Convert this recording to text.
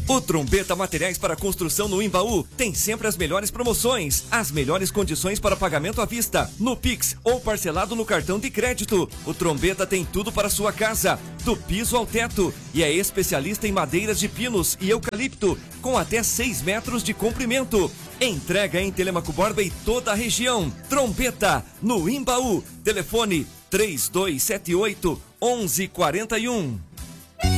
O Trombeta Materiais para Construção no Imbaú tem sempre as melhores promoções, as melhores condições para pagamento à vista, no Pix ou parcelado no cartão de crédito. O Trombeta tem tudo para sua casa, do piso ao teto, e é especialista em madeiras de pinos e eucalipto, com até 6 metros de comprimento. Entrega em Telemaco Borba e toda a região. Trombeta, no Imbaú. Telefone 3278 1141.